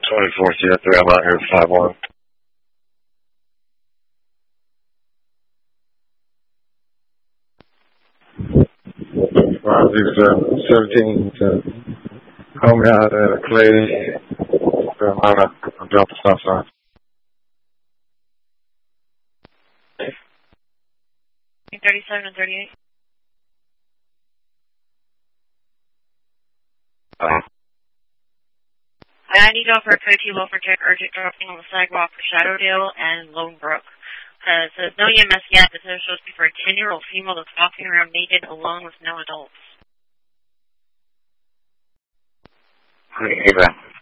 2403, I'm out here at 51. 17 to home out at Clay, Carolina. I'm dropping stop sign. Between 37 and 38. I need to offer a code to you for check urgent dropping on the sidewalk for Shadowdale and Lone Brook. It says no EMS yet, but they're supposed to be for a 10-year-old female that's walking around naked alone with no adults. Hey, Ben.